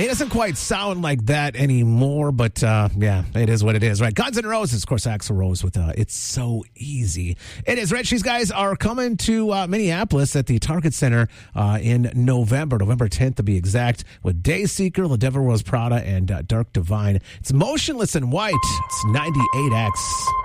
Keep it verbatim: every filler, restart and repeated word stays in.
doesn't quite sound like that anymore, but uh, yeah, it is what it is, right? Guns N' Roses, of course, Axl Rose with uh, It's So Easy. It is, Rich. These guys are coming to uh, Minneapolis at the Target Center uh, in November, November tenth to be exact, with Dayseeker, The Devil Wears Prada, and uh, Dark Divine. It's Motionless in White. It's ninety-eight X.